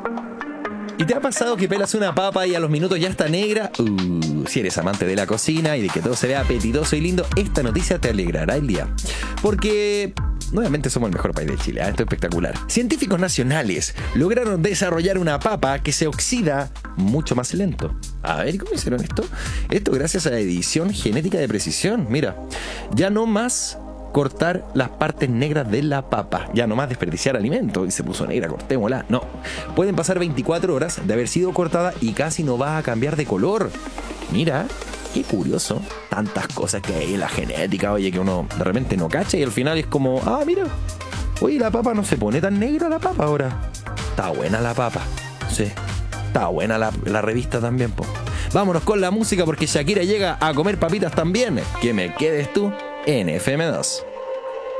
¿Y te ha pasado que pelas una papa y a los minutos ya está negra? Si eres amante de la cocina y de que todo se vea apetitoso y lindo, esta noticia te alegrará el día. Porque nuevamente somos el mejor país de Chile, esto es espectacular. Científicos nacionales lograron desarrollar una papa que se oxida mucho más lento. A ver, ¿cómo hicieron esto? Esto gracias a la edición genética de precisión. Mira, ya no más cortar las partes negras de la papa, ya no más desperdiciar alimento y se puso negra, cortémosla. No, pueden pasar 24 horas de haber sido cortada y casi no va a cambiar de color. Mira, qué curioso, tantas cosas que hay en la genética, oye, que uno de repente no cacha y al final es como, mira, oye, la papa no se pone tan negra la papa ahora. Está buena la papa, sí, está buena la revista también, po. Vámonos con la música porque Shakira llega a comer papitas también. Que me quedes tú en FM2.